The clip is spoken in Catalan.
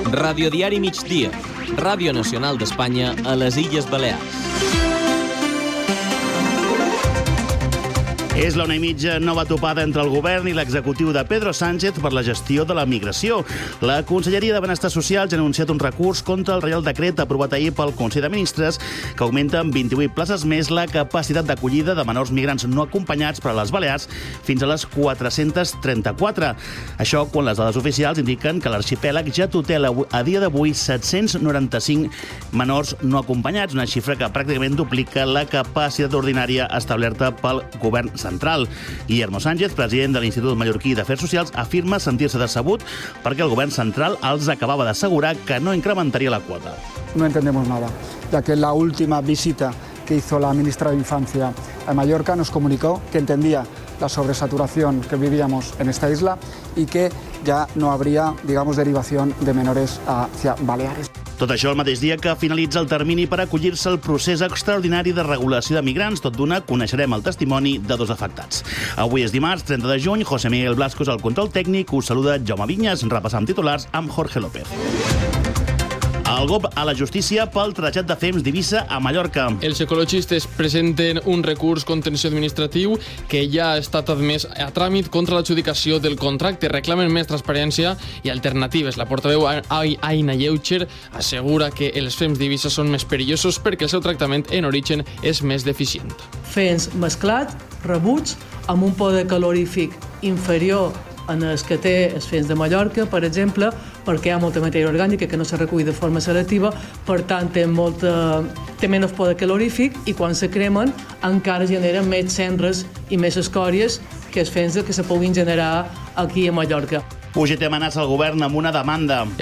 Radiodiari Migdia, Ràdio Nacional d'Espanya a les Illes Balears. És la 1:30, nova topada entre el govern i l'executiu de Pedro Sánchez per la gestió de la migració. La Conselleria de Benestar Social ja ha anunciat un recurs contra el Reial Decret aprovat ahir pel Consell de Ministres que augmenta amb 28 places més la capacitat d'acollida de menors migrants no acompanyats per a les Balears fins a les 434. Això quan les dades oficials indiquen que l'arxipèlag ja tutela a dia d'avui 795 menors no acompanyats, una xifra que pràcticament duplica la capacitat ordinària establerta pel govern central. Guillermo Sánchez, president de l'Institut Mallorquí d'Afers Socials, afirma sentir-se decebut perquè el govern central els acabava d'assegurar que no incrementaria la quota. No entendemos nada, ya que la última visita que hizo la ministra de Infancia a Mallorca nos comunicó que entendía la sobresaturación que vivíamos en esta isla y que ya no habría, derivación de menores hacia Baleares. Tot això el mateix dia que finalitza el termini per acollir-se al procés extraordinari de regulació de migrants. Tot d'una, coneixerem el testimoni de 2 afectats. Avui és dimarts, 30 de juny, José Miguel Blasco és al control tècnic, us saluda Jaume Vinyes, repassam titulars amb Jorge López. El GOB a la justícia pel trasllat de fems d'Eivissa a Mallorca. Els ecologistes presenten un recurs contenciós administratiu que ja ha estat admès a tràmit contra l'adjudicació del contracte. Reclamen més transparència i alternatives. La portaveu Aina Lleucher assegura que els fems d'Eivissa són més perillosos perquè el seu tractament en origen és més deficient. Fems mesclat, rebuts, amb un poder calorífic inferior en els que té els fems de Mallorca, per exemple, perquè hi ha molta matèria orgànica que no s'ha recollit de forma selectiva, per tant té menys poder calorífic i quan se cremen encara generen més cendres i més escòries que els fems que se puguin generar aquí a Mallorca. UGT amenaça el govern amb una demanda.